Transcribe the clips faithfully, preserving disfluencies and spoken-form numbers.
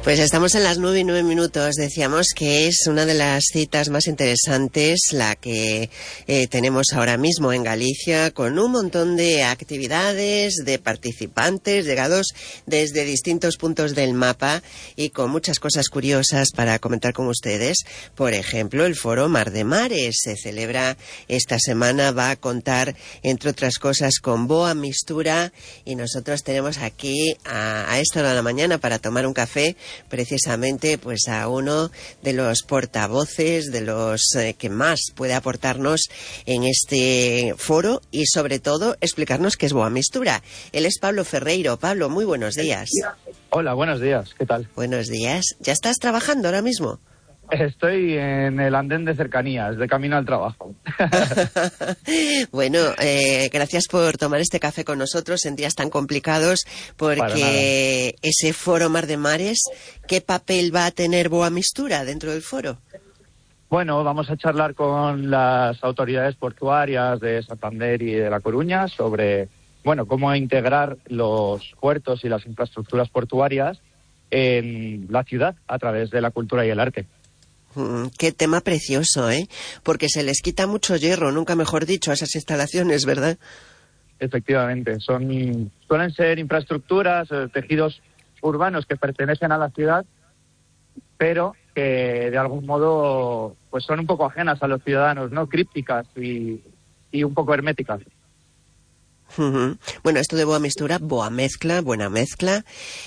Pues estamos en las nueve y nueve minutos. Decíamos que es una de las citas más interesantes la que eh, tenemos ahora mismo en Galicia, con un montón de actividades, de participantes llegados desde distintos puntos del mapa y con muchas cosas curiosas para comentar con ustedes. Por ejemplo, el Foro Mar de Mares se celebra esta semana, va a contar, entre otras cosas, con Boa Mistura, y nosotros tenemos aquí a, a esta hora de la mañana para tomar un café precisamente pues a uno de los portavoces, de los eh, que más puede aportarnos en este foro y sobre todo explicarnos qué es Boa Mistura. Él es Pablo Ferreiro. Pablo, muy buenos días. Hola, buenos días, ¿qué tal? Buenos días. ¿Ya estás trabajando ahora mismo? Estoy en el andén de cercanías, de camino al trabajo. Bueno, eh, gracias por tomar este café con nosotros en días tan complicados, porque ese Foro Mar de Mares, ¿qué papel va a tener Boa Mistura dentro del foro? Bueno, vamos a charlar con las autoridades portuarias de Santander y de La Coruña sobre, bueno, cómo integrar los puertos y las infraestructuras portuarias en la ciudad a través de la cultura y el arte. Mm, qué tema precioso, ¿eh? Porque se les quita mucho hierro, nunca mejor dicho, a esas instalaciones, ¿verdad? Efectivamente, son suelen ser infraestructuras, eh, tejidos urbanos que pertenecen a la ciudad, pero que de algún modo pues son un poco ajenas a los ciudadanos, ¿no? Crípticas y, y un poco herméticas. Uh-huh. Bueno, esto de Boa Mistura, boa mezcla, buena mezcla.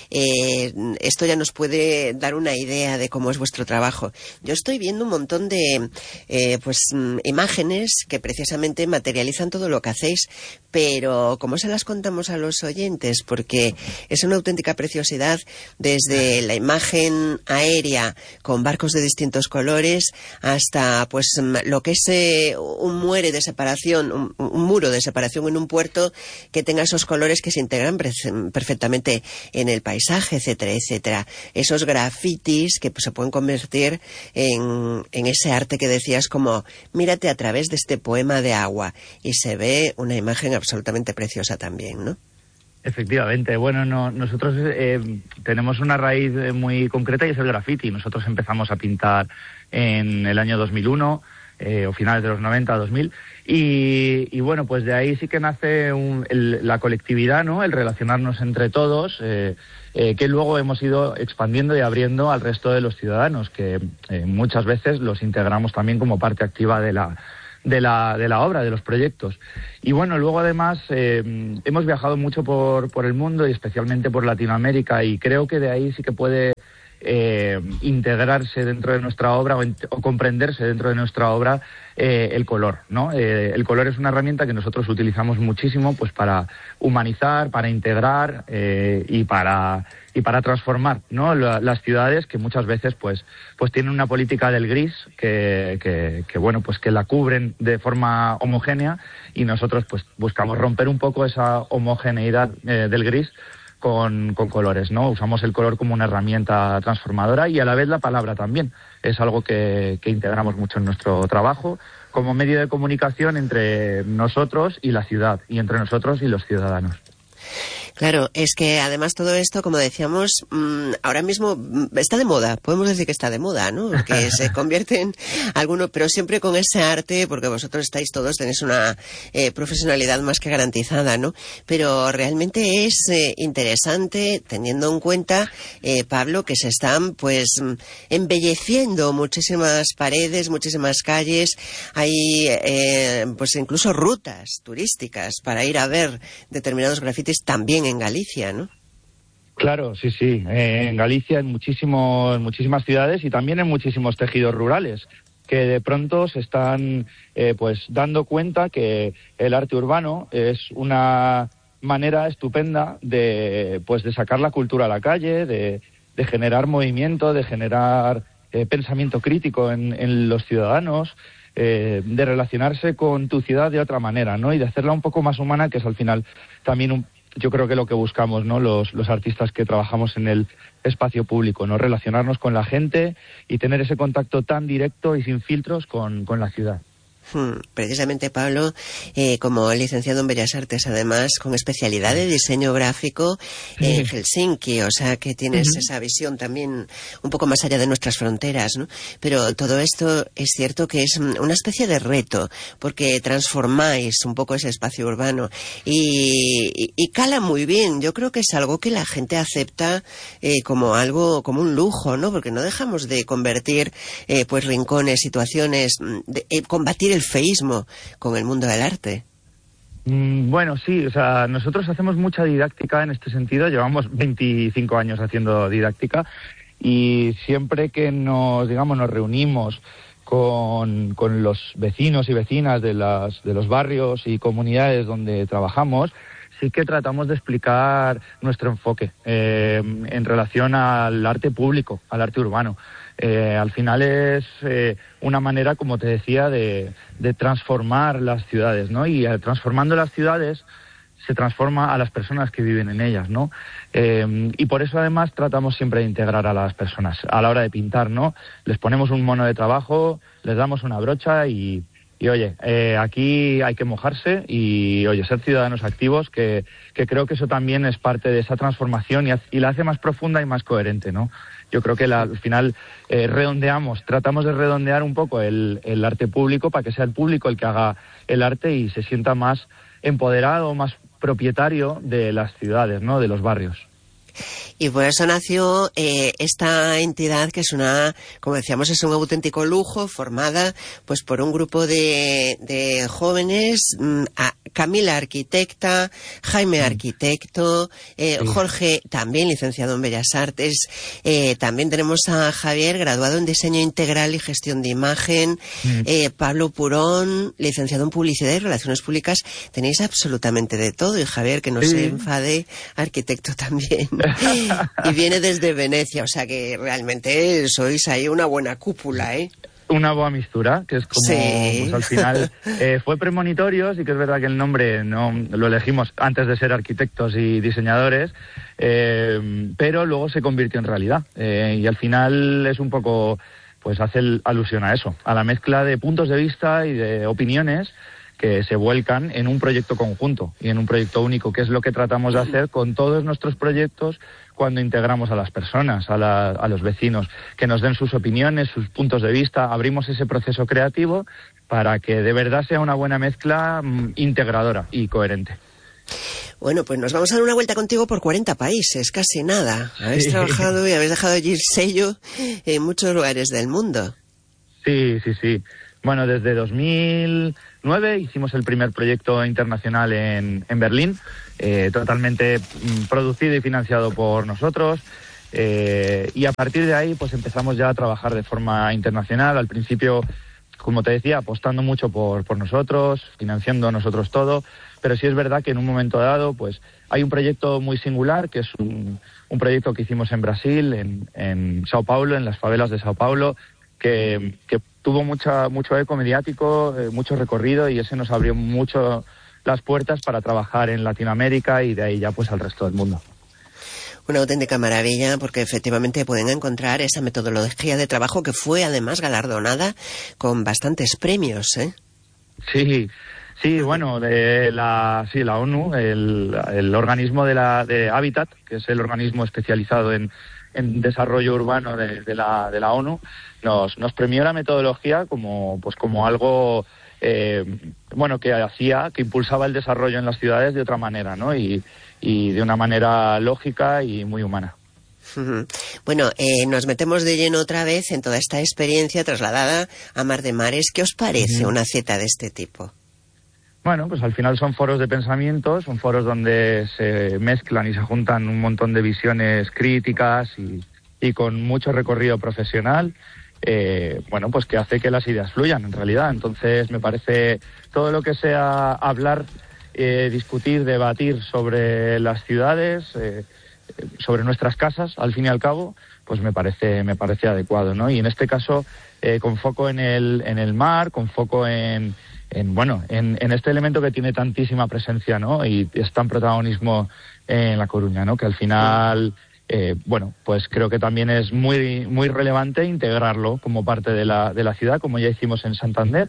Eh, esto ya nos puede dar una idea de cómo es vuestro trabajo. Yo estoy viendo un montón de eh, pues imágenes que precisamente materializan todo lo que hacéis, pero ¿cómo se las contamos a los oyentes? Porque es una auténtica preciosidad, desde la imagen aérea con barcos de distintos colores hasta pues lo que es eh, un muere de separación, un, un muro de separación en un puerto que tenga esos colores que se integran perfectamente en el paisaje, etcétera, etcétera. Esos grafitis que pues, se pueden convertir en, en ese arte que decías, como mírate a través de este poema de agua, y se ve una imagen absolutamente preciosa también, ¿no? Efectivamente. Bueno, no, nosotros eh, tenemos una raíz muy concreta y es el graffiti. Nosotros empezamos a pintar en el año dos mil uno, eh, o finales de los noventa, dos mil, y, y bueno, pues de ahí sí que nace un, el, la colectividad, ¿no? El relacionarnos entre todos, eh, eh, que luego hemos ido expandiendo y abriendo al resto de los ciudadanos, que eh, muchas veces los integramos también como parte activa de la de la de la obra, de los proyectos. Y bueno, luego además eh, hemos viajado mucho por por el mundo y especialmente por Latinoamérica, y creo que de ahí sí que puede eh, integrarse dentro de nuestra obra o, en, o comprenderse dentro de nuestra obra eh, el color, ¿no? Eh, el color es una herramienta que nosotros utilizamos muchísimo pues para humanizar, para integrar eh, y para y para transformar, ¿no? La, las ciudades que muchas veces pues pues tienen una política del gris que, que que bueno pues que la cubren de forma homogénea, y nosotros pues buscamos romper un poco esa homogeneidad eh, del gris con, con colores, ¿no? Usamos el color como una herramienta transformadora, y a la vez la palabra también es algo que, que integramos mucho en nuestro trabajo como medio de comunicación entre nosotros y la ciudad, y entre nosotros y los ciudadanos. Claro, es que además todo esto, como decíamos, mmm, ahora mismo está de moda, podemos decir que está de moda, ¿no? Que se convierten algunos, pero siempre con ese arte, porque vosotros estáis todos, tenéis una eh, profesionalidad más que garantizada, ¿no? Pero realmente es eh, interesante, teniendo en cuenta, eh, Pablo, que se están, pues, embelleciendo muchísimas paredes, muchísimas calles, hay, eh, pues, incluso rutas turísticas para ir a ver determinados grafitis también en Galicia, ¿no? Claro, sí, sí. Eh, en Galicia, en, muchísimos, en muchísimas ciudades y también en muchísimos tejidos rurales, que de pronto se están eh, pues dando cuenta que el arte urbano es una manera estupenda de pues de sacar la cultura a la calle, de, de generar movimiento, de generar eh, pensamiento crítico en, en los ciudadanos, eh, de relacionarse con tu ciudad de otra manera, ¿no? Y de hacerla un poco más humana, que es al final también un yo creo que lo que buscamos, ¿no? Los, los artistas que trabajamos en el espacio público, ¿no? Relacionarnos con la gente y tener ese contacto tan directo y sin filtros con, con la ciudad. Precisamente Pablo, eh, como licenciado en Bellas Artes, además con especialidad de diseño gráfico en sí. Helsinki, o sea que tienes uh-huh. esa visión también un poco más allá de nuestras fronteras, ¿no? Pero todo esto es cierto que es una especie de reto, porque transformáis un poco ese espacio urbano y, y, y cala muy bien. Yo creo que es algo que la gente acepta eh, como algo, como un lujo, ¿no? Porque no dejamos de convertir eh, pues rincones, situaciones, de, eh, combatir el feísmo con el mundo del arte. Mm, bueno, sí, o sea, nosotros hacemos mucha didáctica en este sentido, llevamos veinticinco años haciendo didáctica y siempre que nos, digamos, nos reunimos con, con los vecinos y vecinas de, las, de los barrios y comunidades donde trabajamos, sí que tratamos de explicar nuestro enfoque eh, en relación al arte público, al arte urbano. Eh, al final es eh, una manera, como te decía, de, de transformar las ciudades, ¿no? Y eh, transformando las ciudades se transforma a las personas que viven en ellas, ¿no? Eh, y por eso además tratamos siempre de integrar a las personas a la hora de pintar, ¿no? Les ponemos un mono de trabajo, les damos una brocha y, y oye, eh, aquí hay que mojarse y oye, ser ciudadanos activos, que, que creo que eso también es parte de esa transformación y, y la hace más profunda y más coherente, ¿no? Yo creo que la, al final eh, redondeamos, tratamos de redondear un poco el, el arte público para que sea el público el que haga el arte y se sienta más empoderado, más propietario de las ciudades, ¿no? De los barrios. Y por eso nació eh, esta entidad que es una, como decíamos, es un auténtico lujo, formada pues por un grupo de, de jóvenes, mmm, a Camila arquitecta, Jaime arquitecto, eh, sí. Jorge también licenciado en Bellas Artes, eh, también tenemos a Javier graduado en diseño integral y gestión de imagen, sí. eh, Pablo Purón licenciado en publicidad y relaciones públicas. Tenéis absolutamente de todo, y Javier, que no sí. se enfade, arquitecto también. Y viene desde Venecia, o sea que realmente sois ahí una buena cúpula, ¿eh? Una boa mistura, que es como, sí. pues al final eh, fue premonitorio, sí que es verdad que el nombre no lo elegimos antes de ser arquitectos y diseñadores, eh, pero luego se convirtió en realidad, eh, y al final es un poco, pues hace alusión a eso, a la mezcla de puntos de vista y de opiniones que se vuelcan en un proyecto conjunto y en un proyecto único, que es lo que tratamos de hacer con todos nuestros proyectos cuando integramos a las personas, a, la, a los vecinos, que nos den sus opiniones, sus puntos de vista, abrimos ese proceso creativo para que de verdad sea una buena mezcla mm, integradora y coherente. Bueno, pues nos vamos a dar una vuelta contigo por cuarenta países, casi nada. Habéis sí. trabajado y habéis dejado allí sello en muchos lugares del mundo. Sí, sí, sí. Bueno, desde dos mil nueve hicimos el primer proyecto internacional en, en Berlín, eh, totalmente mm, producido y financiado por nosotros, eh, y a partir de ahí pues empezamos ya a trabajar de forma internacional. Al principio, como te decía, apostando mucho por, por nosotros, financiando nosotros todo, pero sí es verdad que en un momento dado pues hay un proyecto muy singular, que es un, un proyecto que hicimos en Brasil, en, en Sao Paulo, en las favelas de Sao Paulo, que, que tuvo mucha, mucho eco mediático, eh, mucho recorrido, y ese nos abrió mucho las puertas para trabajar en Latinoamérica y de ahí ya pues al resto del mundo. Una auténtica maravilla, porque efectivamente pueden encontrar esa metodología de trabajo que fue además galardonada con bastantes premios, ¿eh? Sí, sí, bueno, de la, sí, la ONU, el, el organismo de la de Hábitat, que es el organismo especializado en en desarrollo urbano de, de la de la ONU, nos nos premió la metodología como pues como algo eh, bueno que hacía que impulsaba el desarrollo en las ciudades de otra manera, ¿no? Y y de una manera lógica y muy humana. Bueno, eh, nos metemos de lleno otra vez en toda esta experiencia trasladada a Mar de Mares. ¿Qué os parece uh-huh. una cita de este tipo? Bueno, pues al final son foros de pensamiento, son foros donde se mezclan y se juntan un montón de visiones críticas y, y con mucho recorrido profesional, eh, bueno, pues que hace que las ideas fluyan en realidad. Entonces me parece todo lo que sea hablar, eh, discutir, debatir sobre las ciudades, eh, sobre nuestras casas, al fin y al cabo, pues me parece me parece adecuado, ¿no? Y en este caso, eh, con foco en el en el mar, con foco en en bueno en, en este elemento que tiene tantísima presencia, ¿no? Y es tan protagonismo en La Coruña, ¿no? Que al final eh, bueno pues creo que también es muy muy relevante integrarlo como parte de la de la ciudad, como ya hicimos en Santander,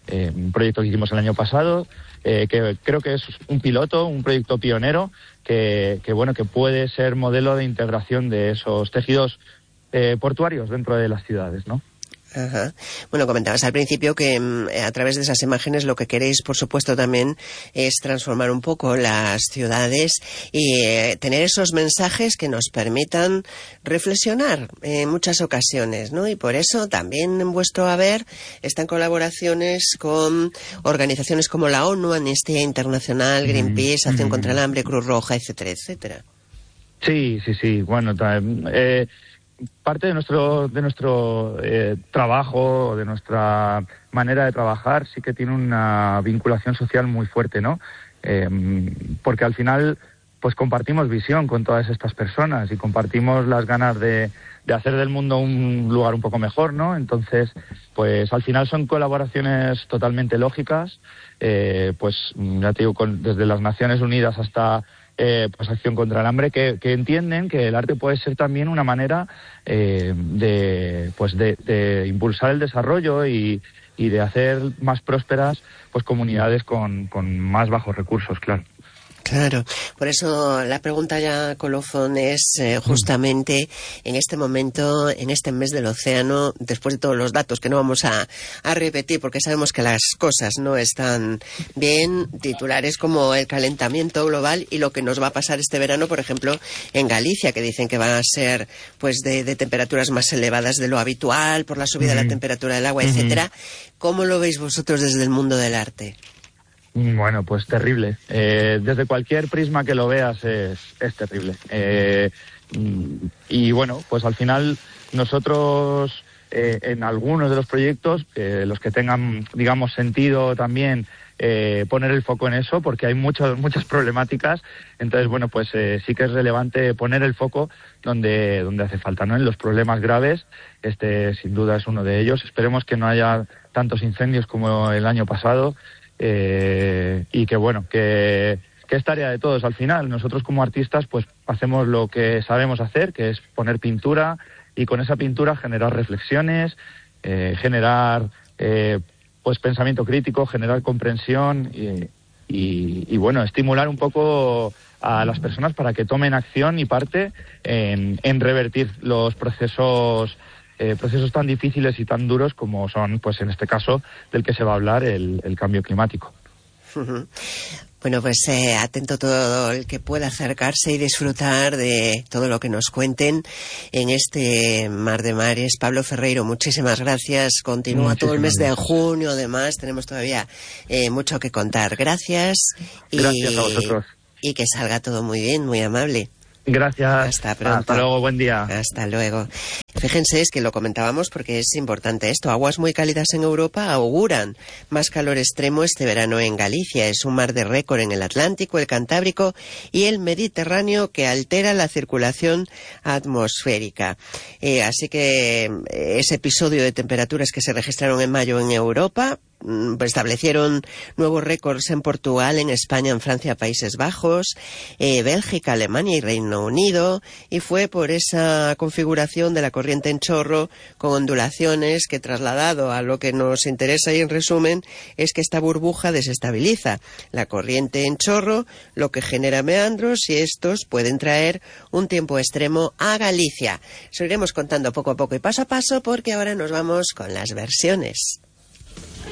eh, un proyecto que hicimos el año pasado, eh, que creo que es un piloto, un proyecto pionero, que, que bueno, que puede ser modelo de integración de esos tejidos eh, portuarios dentro de las ciudades, ¿no? Ajá. Bueno, comentabas al principio que a través de esas imágenes lo que queréis, por supuesto, también es transformar un poco las ciudades y eh, tener esos mensajes que nos permitan reflexionar en muchas ocasiones, ¿no? Y por eso también en vuestro haber están colaboraciones con organizaciones como la ONU, Amnistía Internacional, Greenpeace, Acción contra el Hambre, Cruz Roja, etcétera, etcétera. Sí, sí, sí. Bueno, eh, parte de nuestro de nuestro eh, trabajo, de nuestra manera de trabajar, sí que tiene una vinculación social muy fuerte, ¿no? Eh, porque al final, pues compartimos visión con todas estas personas y compartimos las ganas de, de hacer del mundo un lugar un poco mejor, ¿no? Entonces, pues al final son colaboraciones totalmente lógicas, eh, pues ya te digo, con, desde las Naciones Unidas hasta Eh, pues Acción contra el Hambre, que, que entienden que el arte puede ser también una manera eh, de pues de, de impulsar el desarrollo y, y de hacer más prósperas pues comunidades con, con más bajos recursos, claro. Claro, por eso la pregunta ya, colofón, es eh, justamente en este momento, en este mes del océano, después de todos los datos que no vamos a, a repetir porque sabemos que las cosas no están bien, titulares como el calentamiento global y lo que nos va a pasar este verano, por ejemplo, en Galicia, que dicen que va a ser pues de, de temperaturas más elevadas de lo habitual por la subida uh-huh. de la temperatura del agua, uh-huh. etcétera. ¿Cómo lo veis vosotros desde el mundo del arte? Bueno, pues terrible. Eh, desde cualquier prisma que lo veas es, es terrible. Eh, y bueno, pues al final nosotros eh, en algunos de los proyectos, eh, los que tengan, digamos, sentido también, eh, poner el foco en eso, porque hay muchas muchas problemáticas. Entonces, bueno, pues eh, sí que es relevante poner el foco donde donde hace falta, ¿no? En los problemas graves, este sin duda es uno de ellos. Esperemos que no haya tantos incendios como el año pasado. Eh, y que bueno, que, que es tarea de todos al final. Nosotros como artistas pues hacemos lo que sabemos hacer, que es poner pintura y con esa pintura generar reflexiones, eh, generar eh, pues pensamiento crítico, generar comprensión y, y, y bueno, estimular un poco a las personas para que tomen acción y parte en, en revertir los procesos Eh, procesos tan difíciles y tan duros como son, pues en este caso, del que se va a hablar, el, el cambio climático. Uh-huh. Bueno, pues eh, atento todo el que pueda acercarse y disfrutar de todo lo que nos cuenten en este Mar de Mares. Pablo Ferreiro, muchísimas gracias. Continúa muchísimas todo el mes gracias. De junio, además, tenemos todavía eh, mucho que contar. Gracias. Gracias y, a vosotros. Y que salga todo muy bien, muy amable. Gracias. Hasta pronto. Hasta luego, buen día. Hasta luego. Fíjense, es que lo comentábamos porque es importante esto. Aguas muy cálidas en Europa auguran más calor extremo este verano en Galicia. Es un mar de récord en el Atlántico, el Cantábrico y el Mediterráneo que altera la circulación atmosférica. Eh, así que ese episodio de temperaturas que se registraron en mayo en Europa establecieron nuevos récords en Portugal, en España, en Francia, Países Bajos, eh, Bélgica, Alemania y Reino Unido, y fue por esa configuración de la corriente en chorro con ondulaciones que, trasladado a lo que nos interesa y en resumen, es que esta burbuja desestabiliza la corriente en chorro, lo que genera meandros y estos pueden traer un tiempo extremo a Galicia. Lo iremos contando poco a poco y paso a paso porque ahora nos vamos con las versiones.